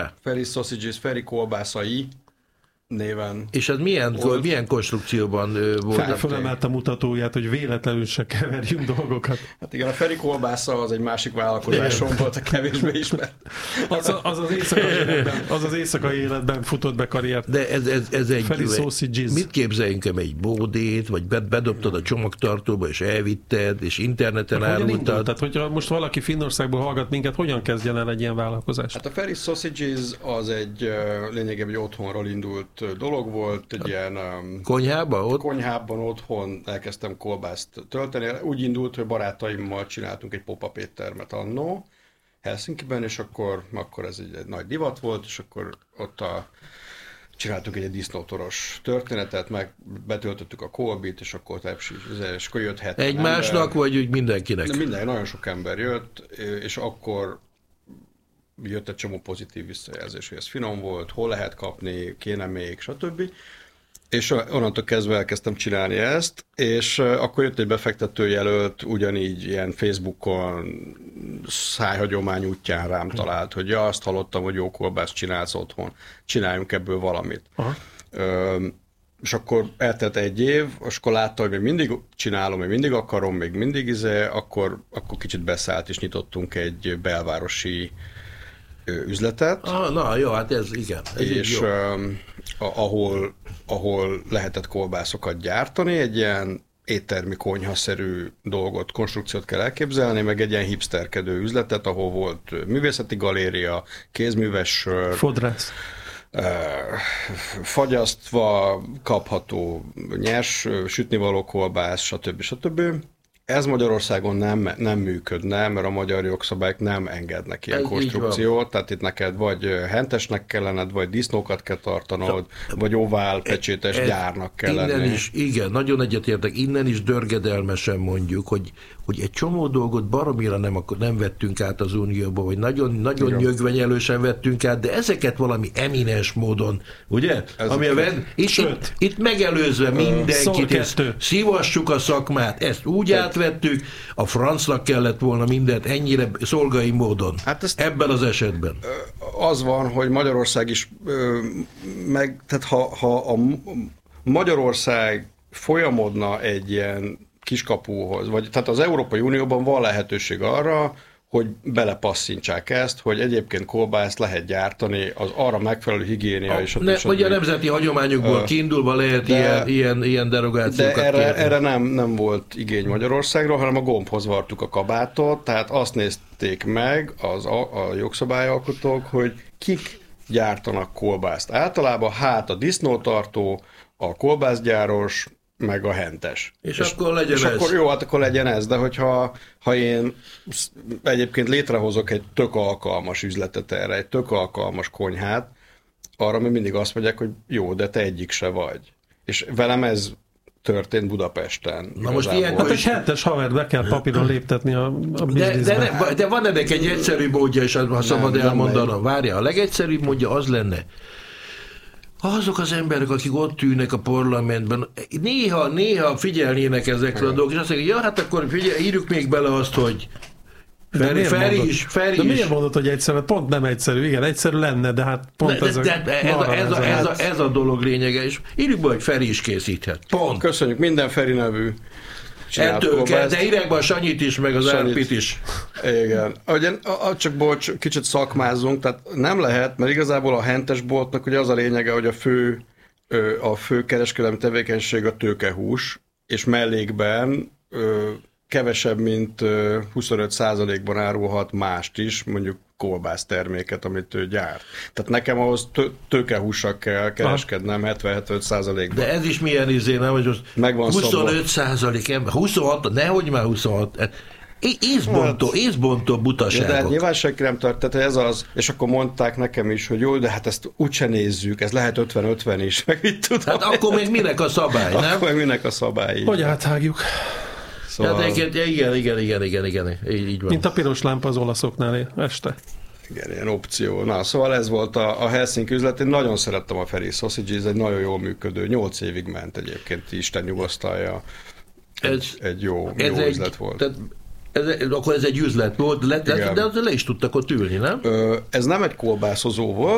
rá. Feri Sausages, Feri kolbászai néven. És ez milyen konstrukcióban volt? Feri felemelt a mutatóját, hogy véletlenül se keverjünk dolgokat. Hát igen, a Feri kolbásza az egy másik vállalkozásom volt, a kevésbé ismert. Az az éjszakai életben futott be karriert. De ez egy... Feri Sausages. Mit képzeljünk, egy bódét, vagy bedobtad a csomagtartóba, és elvitted, és interneten árultad? Tehát, hogyha most valaki Finnországból hallgat minket, hogyan kezdjen el egy ilyen vállalkozást? Hát a Feri Sausages az egy lényegében egy otthonról indult dolog volt, egy ilyen... Konyhában? Konyhában otthon elkezdtem kolbászt tölteni. Úgy indult, hogy barátaimmal csináltunk egy pop-up éttermet annó Helsinkiben, és akkor ez egy nagy divat volt, és akkor ott csináltunk egy disznótoros történetet, meg betöltöttük a kolbit, és akkor és akkor jött 70 egymásnak, ember. vagy úgy mindenkinek? Nagyon sok ember jött, és akkor jött egy csomó pozitív visszajelzés, hogy ez finom volt, hol lehet kapni, kéne még, stb. És onnantól kezdve elkezdtem csinálni ezt, és akkor jött egy befektetőjelölt, ugyanígy ilyen Facebookon szájhagyomány útján rám talált, hogy ja, azt hallottam, hogy jó kolbászt csinálsz otthon, csináljunk ebből valamit. És akkor eltelt egy év, és akkor látta, hogy még mindig csinálom, még mindig akarom, még mindig akkor kicsit beszállt, és nyitottunk egy belvárosi üzletet. Na jó, hát ez igen. Ez és ahol lehetett kolbászokat gyártani, egy ilyen éttermi konyhaszerű dolgot, konstrukciót kell elképzelni, meg egy ilyen hipsterkedő üzletet, ahol volt művészeti galéria, kézműves sör, fodrász, fagyasztva kapható nyers sütnivaló kolbász, stb. Ez Magyarországon nem működne, mert a magyar jogszabályok nem engednek ilyen konstrukciót, tehát itt neked vagy hentesnek kell lenned, vagy disznókat kell tartanod, vagy ovál pecsétes gyárnak kell lenni. Innen is, igen, nagyon egyetértek, innen is dörgedelmesen mondjuk, hogy egy csomó dolgot baromira nem vettünk át az Unióba, vagy nagyon nyögvenyelősen vettünk át, de ezeket valami eminens módon, ugye? Itt megelőzve mindenkit, szívassuk a szakmát, ezt úgy átvettük, a francnak kellett volna mindent ennyire szolgai módon. Hát ebben az esetben. Az van, hogy Magyarország is tehát ha a Magyarország folyamodna egy ilyen kiskapuhoz, vagy tehát az Európai Unióban van lehetőség arra, hogy belepasszintsák ezt, hogy egyébként kolbászt lehet gyártani, az arra megfelelő higiénia és vagy a nemzeti hagyományokból kiindulva lehet ilyen derogációkat kérni. De erre nem volt igény Magyarországról, hanem a gombhoz vartuk a kabátot, tehát azt nézték meg a jogszabályalkotók, hogy kik gyártanak kolbászt. Általában a disznótartó, a kolbászgyáros, meg a hentes. És akkor legyen ez. Akkor jó, hát akkor legyen ez, de hogyha én egyébként létrehozok egy tök alkalmas üzletet erre, egy tök alkalmas konyhát, arra mi mindig azt mondják, hogy jó, de te egyik se vagy. És velem ez történt Budapesten. Na most ilyenkor egy hentes havert be kell papíron léptetni a bizniszbe. De van ennek egy egyszerű módja, és ha szabad elmondanom. Várjál, a legegyszerűbb módja az lenne, azok az emberek, akik ott ülnek a parlamentben, néha figyelnének ezekre a dolgok, és azt mondják, ja, hát akkor írjuk még bele azt, hogy Feri is. De miért mondod, hogy egyszerű? Pont nem egyszerű. Igen, egyszerű lenne, de hát pont ez a dolog lényege, és írjuk be, hogy Feri is készíthet. Pont. Köszönjük, minden Feri nevű. Ettől kell, de írják be a Sanyit is, meg az Árpit is. Igen. Csak bocs, kicsit szakmázzunk, tehát nem lehet, mert igazából a hentesboltnak ugye az a lényege, hogy a fő kereskedelmi tevékenység a tőkehús, és mellékben kevesebb, mint 25%-ban árulhat mást is, mondjuk kolbászterméket, amit ő gyárt. Tehát nekem ahhoz tőkehússal kell kereskednem 70-75%-ban. De ez is milyen nem, hogy most 25% ember, 26, nehogy már 26, észbontó butaságok. De hát nyilván senki nem tart, tehát ez az, és akkor mondták nekem is, hogy jó, de hát ezt úgyse nézzük, ez lehet 50-50 is, meg mit tudom. Hát akkor még minek a szabály, nem? Akkor még minek a szabály. Hogy áthágjuk. Szóval... Igen, így van. Mint a piros lámpa az olaszoknál este. Igen, ilyen opció. Na, szóval ez volt a Helsinki üzlet. Én nagyon szerettem a Feri Sausages, ez egy nagyon jól működő, 8 évig ment egyébként, Isten nyugosztalja. Egy jó üzlet volt. Tehát akkor ez egy üzlet volt, de le is tudtak ott ülni, nem? Ez nem egy kolbászozó volt,